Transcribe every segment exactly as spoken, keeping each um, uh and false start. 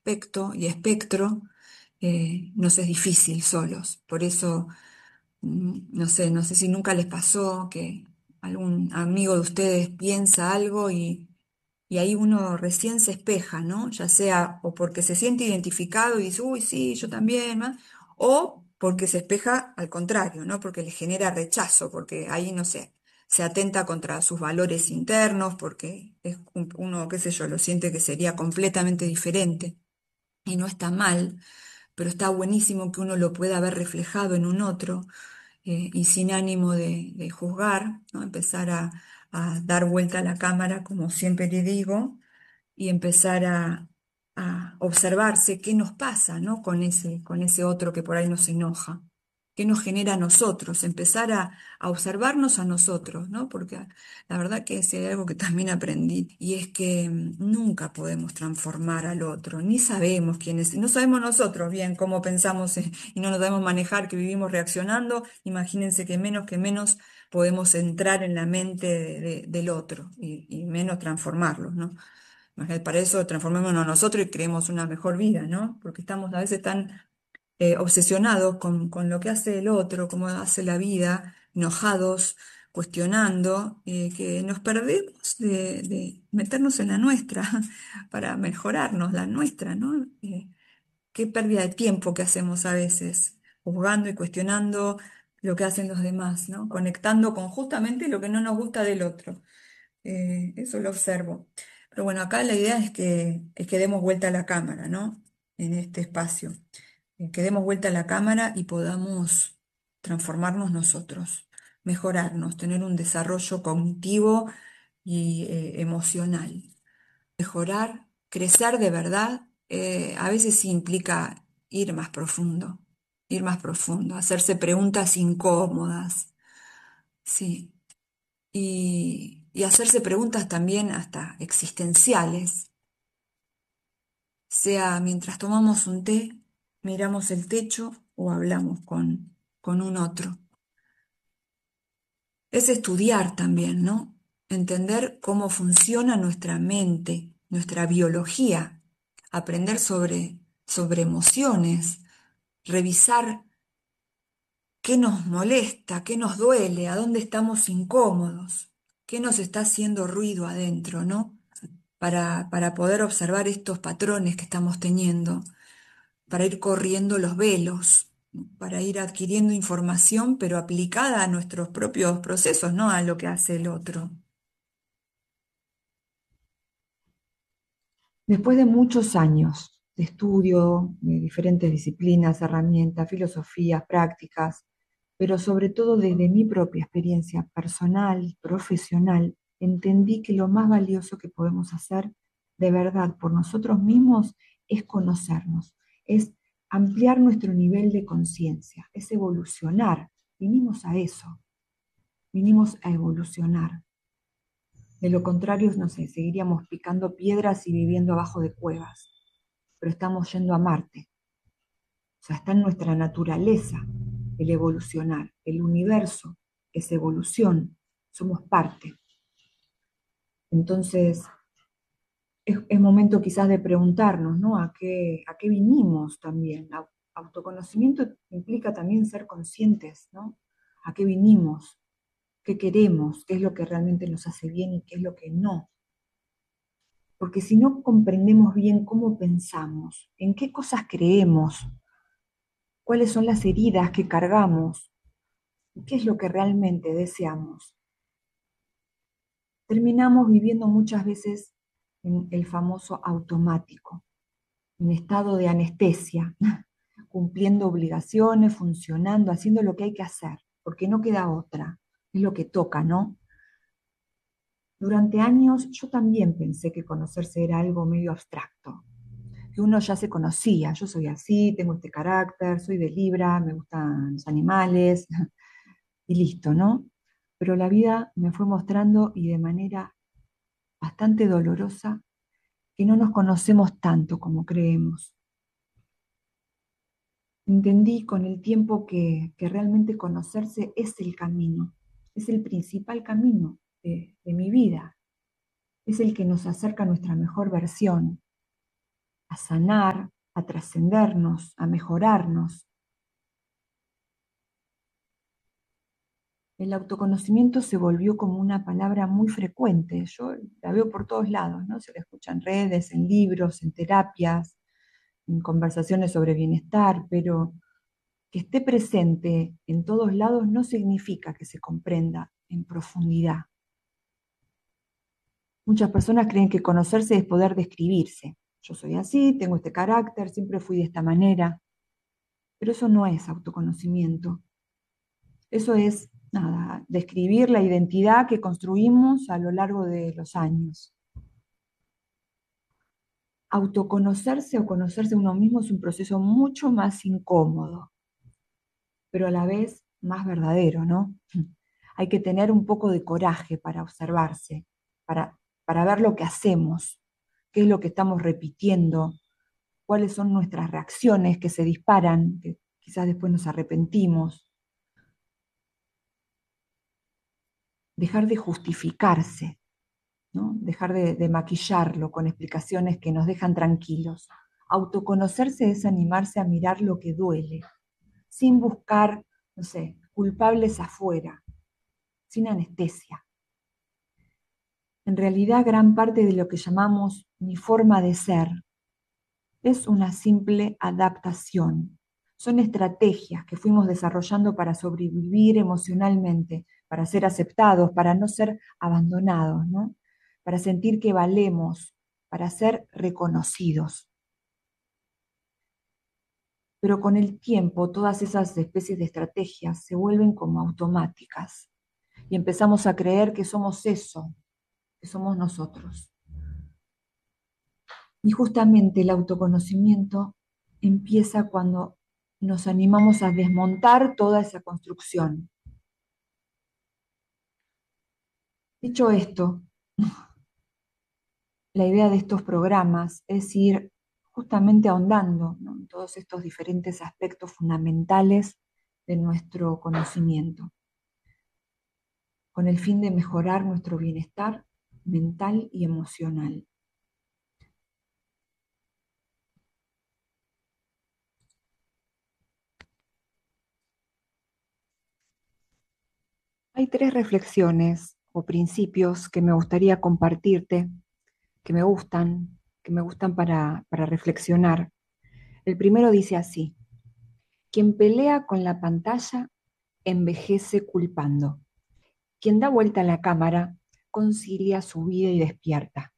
aspecto y espectro, eh, nos es difícil solos. Por eso, mm, no sé, no sé si nunca les pasó que algún amigo de ustedes piensa algo y, y ahí uno recién se espeja, ¿no? Ya sea o porque se siente identificado y dice, uy, sí, yo también, ¿no? O porque se espeja al contrario, ¿no? Porque le genera rechazo, porque ahí, no sé, se atenta contra sus valores internos, porque es un- uno, qué sé yo, lo siente que sería completamente diferente y no está mal, pero está buenísimo que uno lo pueda ver reflejado en un otro, eh, y sin ánimo de, de juzgar, ¿no? Empezar a, a dar vuelta a la cámara, como siempre le digo, y empezar a, a observarse qué nos pasa, ¿no? Con ese, con ese otro que por ahí nos enoja, qué nos genera a nosotros, empezar a, a observarnos a nosotros, ¿no? Porque la verdad que si hay algo que también aprendí, y es que mm, nunca podemos transformar al otro, ni sabemos quién es, no sabemos nosotros bien cómo pensamos, eh, y no nos sabemos manejar, que vivimos reaccionando, imagínense que menos que menos podemos entrar en la mente de- de- del otro y, y menos transformarlo, ¿no? Imagínate, para eso transformémonos nosotros y creemos una mejor vida, ¿no? Porque estamos a veces tan eh, obsesionados con, con lo que hace el otro, cómo hace la vida, enojados, cuestionando, eh, que nos perdemos de, de meternos en la nuestra para mejorarnos, la nuestra, ¿no? Eh, qué pérdida de tiempo que hacemos a veces, juzgando y cuestionando lo que hacen los demás, ¿no? Conectando con justamente lo que no nos gusta del otro. Eh, eso lo observo. Pero bueno, acá la idea es que, es que demos vuelta a la cámara, ¿no? En este espacio. Eh, que demos vuelta a la cámara y podamos transformarnos nosotros, mejorarnos, tener un desarrollo cognitivo y eh, emocional. Mejorar, crecer de verdad, eh, a veces sí implica ir más profundo, ir más profundo, hacerse preguntas incómodas, sí, y, y hacerse preguntas también hasta existenciales, sea mientras tomamos un té, miramos el techo o hablamos con, con un otro. Es estudiar también, ¿no? Entender cómo funciona nuestra mente, nuestra biología, aprender sobre, sobre emociones, revisar qué nos molesta, qué nos duele, a dónde estamos incómodos, qué nos está haciendo ruido adentro, ¿no? Para, para poder observar estos patrones que estamos teniendo, para ir corriendo los velos, ¿no? Para ir adquiriendo información, pero aplicada a nuestros propios procesos, no a lo que hace el otro. Después de muchos años de estudio, de diferentes disciplinas, herramientas, filosofías, prácticas, pero sobre todo desde mi propia experiencia personal, profesional, entendí que lo más valioso que podemos hacer de verdad por nosotros mismos es conocernos, es ampliar nuestro nivel de conciencia, es evolucionar. Vinimos a eso, vinimos a evolucionar. De lo contrario, no sé, seguiríamos picando piedras y viviendo abajo de cuevas, pero estamos yendo a Marte. O sea, está en nuestra naturaleza el evolucionar. El universo es evolución, somos parte. Entonces, es, es momento quizás de preguntarnos, ¿no? ¿A qué, a qué vinimos también? A- autoconocimiento implica también ser conscientes, ¿no? ¿A qué vinimos? ¿Qué queremos? ¿Qué es lo que realmente nos hace bien y qué es lo que no? Porque si no comprendemos bien cómo pensamos, en qué cosas creemos, cuáles son las heridas que cargamos, y qué es lo que realmente deseamos, terminamos viviendo muchas veces en el famoso automático, en estado de anestesia, cumpliendo obligaciones, funcionando, haciendo lo que hay que hacer, porque no queda otra, es lo que toca, ¿no? Durante años yo también pensé que conocerse era algo medio abstracto, que uno ya se conocía, yo soy así, tengo este carácter, soy de Libra, me gustan los animales, y listo, ¿no? Pero la vida me fue mostrando y de manera bastante dolorosa que no nos conocemos tanto como creemos. Entendí con el tiempo que, que realmente conocerse es el camino, es el principal camino de, de mi vida, es el que nos acerca a nuestra mejor versión, a sanar, a trascendernos, a mejorarnos. El autoconocimiento se volvió como una palabra muy frecuente. Yo la veo por todos lados, ¿no? Se la escucha en redes, en libros, en terapias, en conversaciones sobre bienestar, pero que esté presente en todos lados no significa que se comprenda en profundidad. Muchas personas creen que conocerse es poder describirse. Yo soy así, tengo este carácter, siempre fui de esta manera, pero eso no es autoconocimiento. Eso es, nada, describir la identidad que construimos a lo largo de los años. Autoconocerse o conocerse a uno mismo es un proceso mucho más incómodo, pero a la vez más verdadero, ¿no? Hay que tener un poco de coraje para observarse, para, para ver lo que hacemos, qué es lo que estamos repitiendo, cuáles son nuestras reacciones que se disparan, que quizás después nos arrepentimos. Dejar de justificarse, ¿no? Dejar de, de maquillarlo con explicaciones que nos dejan tranquilos. Autoconocerse es animarse a mirar lo que duele, sin buscar, no sé, culpables afuera, sin anestesia. En realidad, gran parte de lo que llamamos mi forma de ser es una simple adaptación. Son estrategias que fuimos desarrollando para sobrevivir emocionalmente, para ser aceptados, para no ser abandonados, ¿no? Para sentir que valemos, para ser reconocidos. Pero con el tiempo, todas esas especies de estrategias se vuelven como automáticas y empezamos a creer que somos eso, que somos nosotros. Y justamente el autoconocimiento empieza cuando nos animamos a desmontar toda esa construcción. Dicho esto, la idea de estos programas es ir justamente ahondando, ¿no?, en todos estos diferentes aspectos fundamentales de nuestro conocimiento, con el fin de mejorar nuestro bienestar mental y emocional. Hay tres reflexiones o principios que me gustaría compartirte, que me gustan, que me gustan para, para reflexionar. El primero dice así: quien pelea con la pantalla envejece culpando. Quien da vuelta a la cámara concilia su vida y despierta.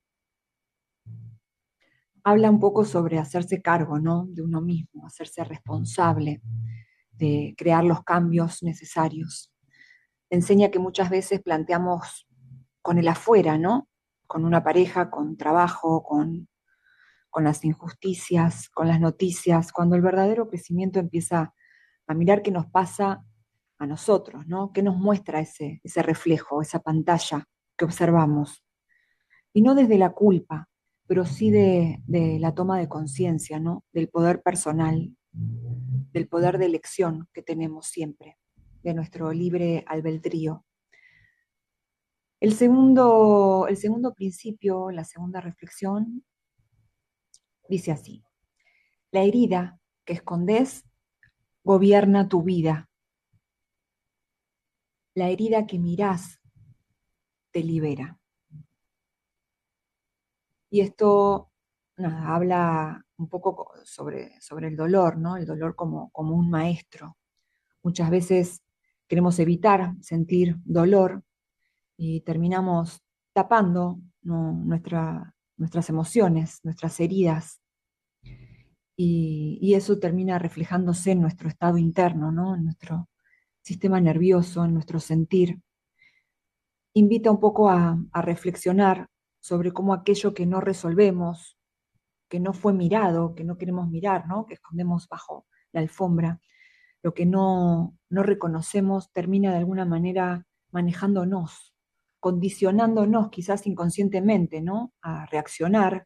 Habla un poco sobre hacerse cargo, ¿no?, de uno mismo, hacerse responsable, de crear los cambios necesarios. Enseña que muchas veces planteamos con el afuera, ¿no? Con una pareja, con trabajo, con, con las injusticias, con las noticias, cuando el verdadero crecimiento empieza a mirar qué nos pasa a nosotros, ¿no? ¿Qué nos muestra ese, ese reflejo, esa pantalla que observamos? Y no desde la culpa, pero sí de, de la toma de conciencia, ¿no? Del poder personal, del poder de elección que tenemos siempre, de nuestro libre albedrío. El segundo, el segundo principio, la segunda reflexión, dice así: la herida que escondes gobierna tu vida. La herida que mirás te libera. Y esto, nada, habla un poco sobre, sobre el dolor, ¿no? El dolor como, como un maestro. Muchas veces queremos evitar sentir dolor y terminamos tapando, ¿no?, nuestra, nuestras emociones, nuestras heridas. Y, y eso termina reflejándose en nuestro estado interno, ¿no?, en nuestro sistema nervioso, en nuestro sentir. Invita un poco a, a reflexionar sobre cómo aquello que no resolvemos, que no fue mirado, que no queremos mirar, ¿no?, que escondemos bajo la alfombra, lo que no, no reconocemos termina de alguna manera manejándonos, condicionándonos quizás inconscientemente, ¿no?, a reaccionar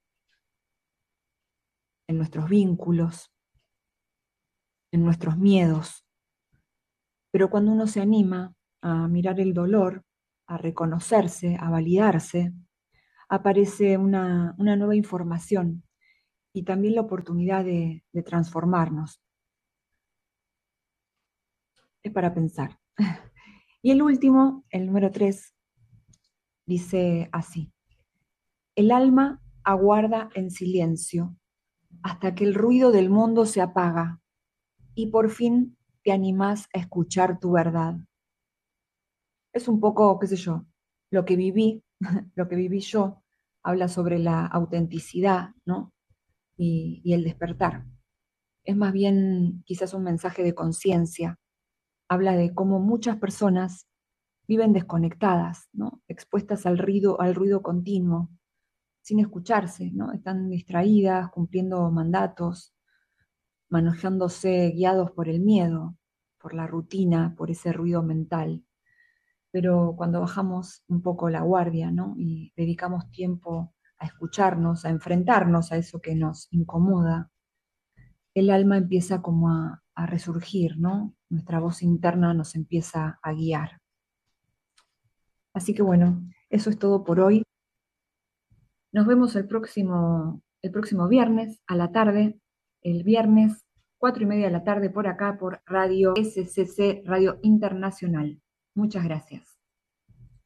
en nuestros vínculos, en nuestros miedos. Pero cuando uno se anima a mirar el dolor, a reconocerse, a validarse, aparece una, una nueva información y también la oportunidad de, de transformarnos. Es para pensar. Y el último, el número tres, dice así: el alma aguarda en silencio hasta que el ruido del mundo se apaga y por fin te animás a escuchar tu verdad. Es un poco, qué sé yo, lo que viví, lo que viví yo, habla sobre la autenticidad, ¿no? Y, y el despertar. Es más bien quizás un mensaje de conciencia. Habla de cómo muchas personas viven desconectadas, ¿no? Expuestas al ruido, al ruido continuo, sin escucharse, ¿no? Están distraídas, cumpliendo mandatos, manejándose guiados por el miedo, por la rutina, por ese ruido mental. Pero cuando bajamos un poco la guardia, ¿no? Y dedicamos tiempo a escucharnos, a enfrentarnos a eso que nos incomoda, el alma empieza como a, a resurgir, ¿no? Nuestra voz interna nos empieza a guiar. Así que bueno, eso es todo por hoy. Nos vemos el próximo, el próximo viernes a la tarde, el viernes cuatro y media de la tarde por acá por Radio S C C, Radio Internacional. Muchas gracias.